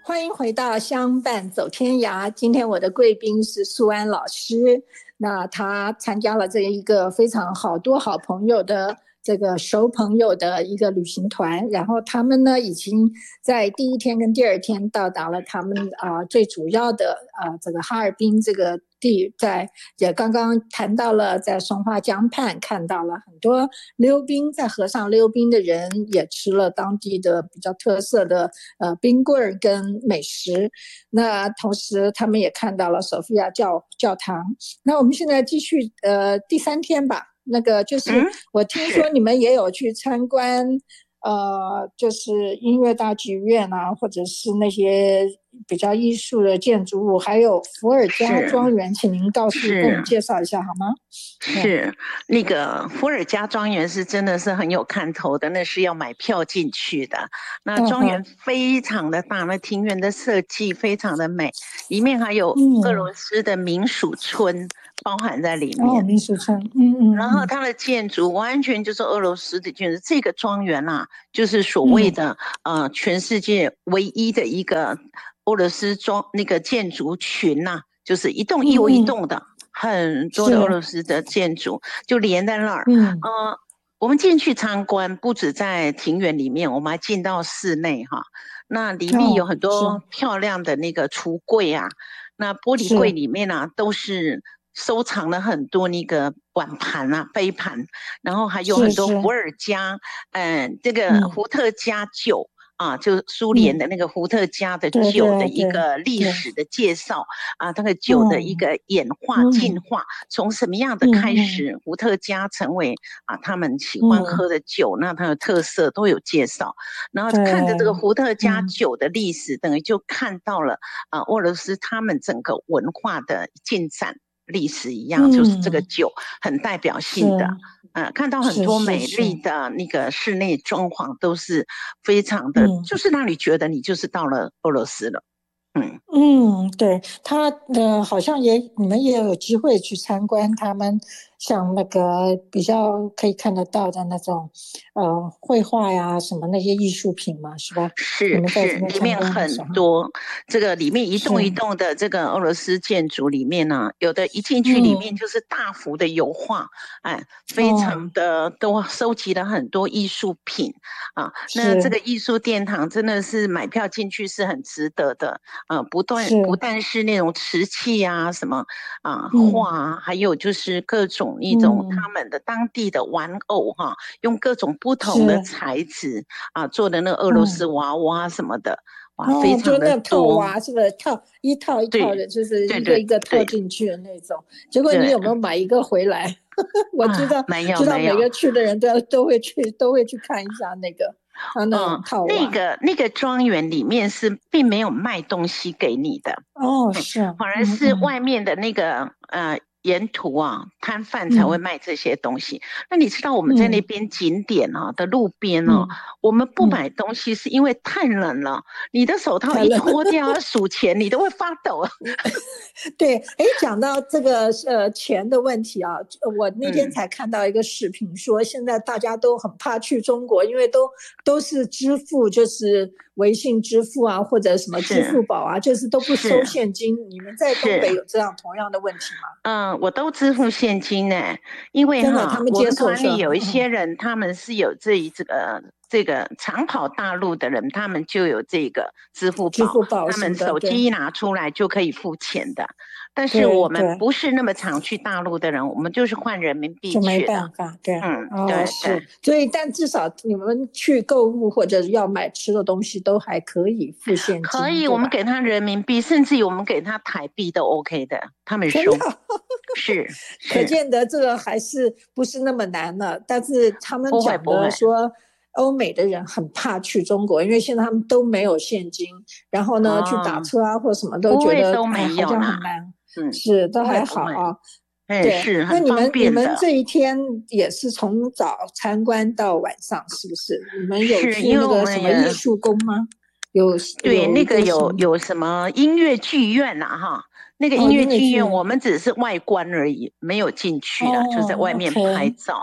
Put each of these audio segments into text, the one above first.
欢迎回到相伴走天涯。今天我的贵宾是素安老师，那他参加了这一个非常好多好朋友的这个熟朋友的一个旅行团，然后他们呢已经在第一天跟第二天到达了他们最主要的这个哈尔滨这个地，也刚刚谈到了在松花江畔看到了很多溜冰，在河上溜冰的人，也吃了当地的比较特色的冰棍跟美食。那同时他们也看到了索菲亚教堂。那我们现在继续第三天吧。那个就是我听说你们也有去参观就是音乐大剧院啊，或者是那些比较艺术的建筑物，还有伏尔加庄园，请您跟我们介绍一下好吗？ 是那个伏尔加庄园是真的是很有看头的，那是要买票进去的。那庄园非常的大，那庭园的设计非常的美，里面还有俄罗斯的民属村包含在里面。 民属村， 然后它的建筑完全就是俄罗斯的建筑。这个庄园啊，就是所谓的全世界唯一的一个俄罗斯那个建筑群啊，就是一栋又一栋的。很多的俄罗斯的建筑就连在那儿。我们进去参观，不止在庭园里面，我们还进到室内哈。那里面有很多漂亮的那个橱柜啊，那玻璃柜里面啊都是收藏了很多那个碗盘啊、杯盘，然后还有很多伏尔加，这个伏特加酒。就苏联的那个伏特加的酒的一个历史的介绍啊，那个酒的一个演化进化，从什么样的开始，伏特加成为他们喜欢喝的酒，那它的特色都有介绍。然后看着这个伏特加酒的历史，等于就看到了俄罗斯他们整个文化的进展。历史一样，就是这个酒很代表性的，看到很多美丽的那个室内装潢都是非常的，就是让你觉得你就是到了俄罗斯了。 对，好像你们也有机会去参观他们，像那个比较可以看得到的那种绘画呀，什么那些艺术品嘛，是吧？ 是，里面很多，这个里面一栋一栋的这个俄罗斯建筑里面呢，有的一进去里面就是大幅的油画，非常的都收集了很多艺术品啊。那这个艺术殿堂真的是买票进去是很值得的，不但是那种瓷器啊什么画啊，还有就是各种一种他们的当地的玩偶用各种不同的材质做的那个俄罗斯娃娃什么的，非常的多。 就那套娃是不是一套一套的，就是一个一个套进去的那种。结果你有没有买一个回来？我知道每个去的人都会去看一下那个。 那个庄园里面是并没有卖东西给你的是， 反而是外面的那个沿途摊贩才会卖这些东西。那你知道我们在那边景点的路边我们不买东西是因为太冷了，你的手套一脱掉要数钱，你都会发抖。 对，讲到这个钱的问题啊，我那天才看到一个视频，说现在大家都很怕去中国，因为都是支付，就是微信支付啊，或者什么支付宝啊，就是都不收现金。你们在东北有这样同样的问题吗？ 我都支付现金呢，因为我们团里有一些人，他们是有这个常跑大陆的人，他们就有这个支付宝，他们手机一拿出来就可以付钱的。但是我们不是那么常去大陆的人，我们就是换人民币去的， 就没办法，对， 对， 是，所以但至少你们去购物或者要买吃的东西都还可以付现金， 可以，我们给他人民币，甚至于我们给他台币都 OK 的，他们收。是， 可见得这个还是不是那么难了。但是他们讲的说，欧美的人很怕去中国，因为现在他们都没有现金，然后呢，去打车啊或什么都觉得都没有好像很难。是，都还好啊。 对，是那你们这一天也是从早参观到晚上，是不是？你们有去那个什么艺术宫吗？ 对，那个有什么音乐剧院哈？那个音乐剧院我们只是外观而已，没有进去了，就在外面拍照。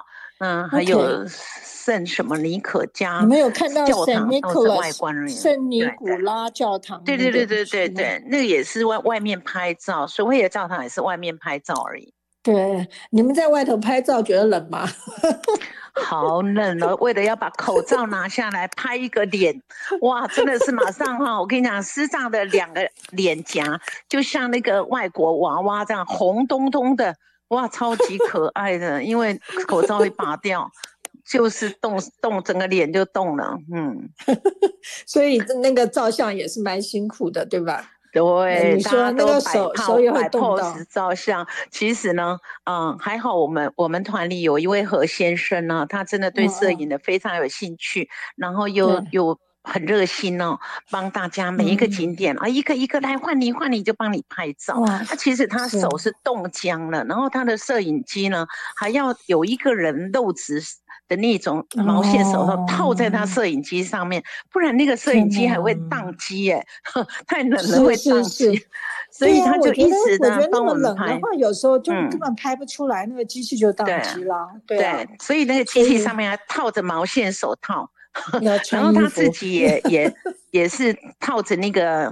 还有圣什么尼可家， 你们有看到教堂都是外 Nicholas 观而已。 圣尼古拉教堂？ 对，那个也是外面拍照，所谓的教堂也是外面拍照而已。 对，你们在外头拍照觉得冷吗？ 好冷哦！为了要把口罩拿下来拍一个脸，哇，真的是马上哈！我跟你讲，师长的2个脸颊就像那个外国娃娃这样红彤彤的，哇，超级可爱的。因为口罩会拔掉，就是动，整个脸就动了， 所以那个照相也是蛮辛苦的，对吧？ 对， 你说那个手也会摆动到。 pose 照相，其实呢，还好我们团里有一位何先生呢，他真的对摄影的非常有兴趣，然后又很热心哦，帮大家每一个景点一个一个来换你就帮你拍照。那其实他手是冻僵了，然后他的摄影机呢还要有一个人露指的那种毛线手套套在他摄影机上面，不然那个摄影机还会宕机耶，太冷了会宕机，所以他就一直的帮我们拍。 我觉得那么冷的话，有时候就根本拍不出来，那个机器就宕机了。对， 所以那个机器上面还套着毛线手套， 然后他自己也是套着那个